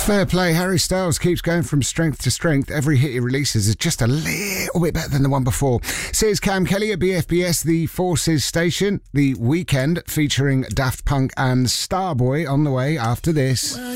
Fair play. Harry Styles keeps going from strength to strength. Every hit he releases is just a little bit better than the one before. Says Cam Kelly at BFBS, the Forces station. The Weekend featuring Daft Punk and Starboy on the way after this.